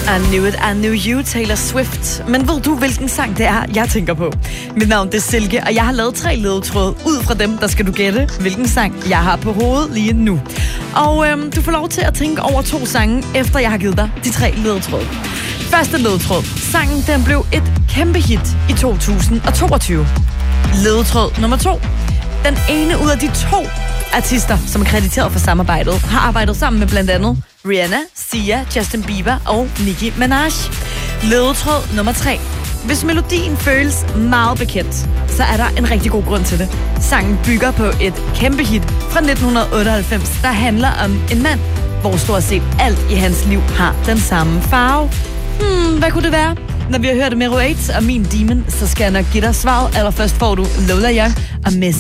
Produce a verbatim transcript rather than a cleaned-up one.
I knew it, I knew you, Taylor Swift. Men ved du, hvilken sang det er, jeg tænker på? Mit navn det er Silke, og jeg har lavet tre ledetråde. Ud fra dem, der skal du gætte, hvilken sang jeg har på hovedet lige nu. Og øhm, du får lov til at tænke over to sange, efter jeg har givet dig de tre ledetråde. Første ledetråd. Sangen den blev et kæmpe hit i to tusind toogtyve. Ledetråd nummer to. Den ene ud af de to artister, som er krediteret for samarbejdet, har arbejdet sammen med blandt andet Rihanna, Sia, Justin Bieber og Nicki Minaj. Ledetråd nummer tre. Hvis melodien føles meget bekendt, så er der en rigtig god grund til det. Sangen bygger på et kæmpe hit fra nitten otteoghalvfems, der handler om en mand, hvor stort set alt i hans liv har den samme farve. Hmm, hvad kunne det være? Når vi har hørt Mero otte og Min Demon, så skal jeg nok give dig svaret. Allerførst får du Lola Young og Messi.